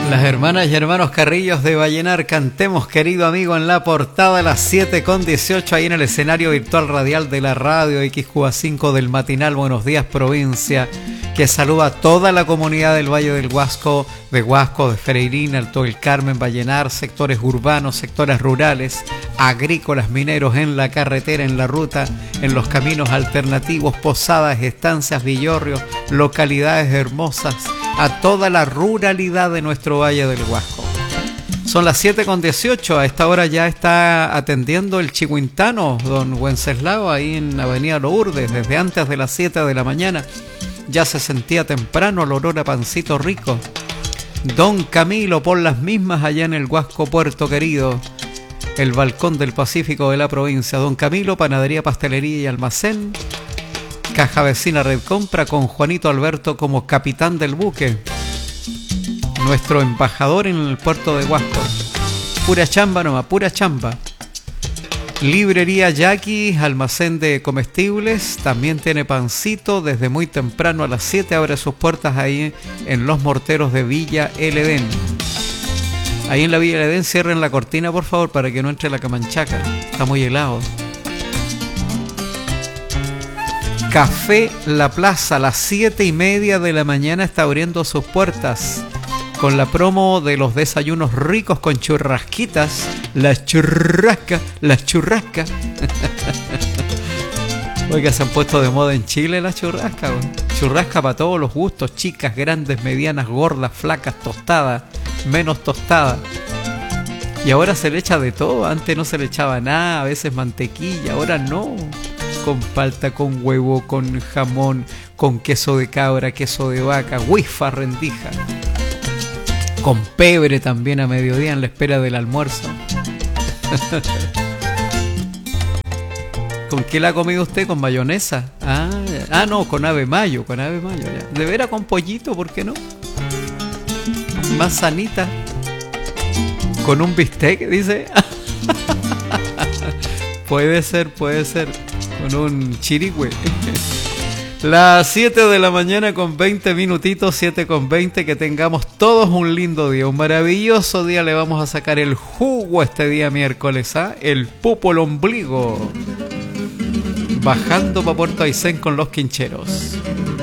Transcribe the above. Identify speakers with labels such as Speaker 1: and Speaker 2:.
Speaker 1: Las hermanas y hermanos Carrillos de Vallenar, cantemos querido amigo en la portada a las 7:18 ahí en el escenario virtual radial de la radio XQA5 del matinal Buenos Días Provincia, que saluda a toda la comunidad del Valle del Huasco, de Freirina, Alto del Carmen, Vallenar, sectores urbanos, sectores rurales, agrícolas, mineros, en la carretera, en la ruta, en los caminos alternativos, posadas, estancias, villorrios, localidades hermosas, a toda la ruralidad de nuestro Valle del Huasco. Son las 7:18, a esta hora ya está atendiendo el chihuintano, don Wenceslao, ahí en Avenida Lourdes, desde antes de las 7 de la mañana. Ya se sentía temprano el olor a pancito rico. Don Camilo, por las mismas allá en el Huasco Puerto Querido, el balcón del Pacífico de la provincia. Don Camilo, panadería, pastelería y almacén. Caja Vecina Red Compra con Juanito Alberto como capitán del buque. Nuestro embajador en el puerto de Huasco. Pura chamba nomás, pura chamba. Librería Jackie, almacén de comestibles. También tiene pancito desde muy temprano a las 7. Abre sus puertas ahí en Los Morteros de Villa El Edén. Ahí en la Villa El Edén cierren la cortina por favor para que no entre la camanchaca. Está muy helado. Café La Plaza, a las 7:30 de la mañana está abriendo sus puertas con la promo de los desayunos ricos con churrasquitas. Las churrascas. Oiga, se han puesto de moda en Chile las churrascas. Churrasca para todos los gustos, chicas, grandes, medianas, gordas, flacas, tostadas, menos tostadas. Y ahora se le echa de todo. Antes no se le echaba nada, a veces mantequilla, ahora no. Con palta, con huevo, con jamón, con queso de cabra, queso de vaca, huifa, rendija. Con pebre también a mediodía en la espera del almuerzo. ¿Con qué la ha comido usted? ¿Con mayonesa? No, con ave mayo, ya. De veras con pollito, ¿por qué no? Más sanita. Con un bistec, dice. Puede ser. Con un chirigüe. Las 7 de la mañana con 20 minutitos, 7:20, que tengamos todos un lindo día, un maravilloso día. Le vamos a sacar el jugo este día miércoles, el pupo, el ombligo. Bajando para Puerto Aysén con los quincheros.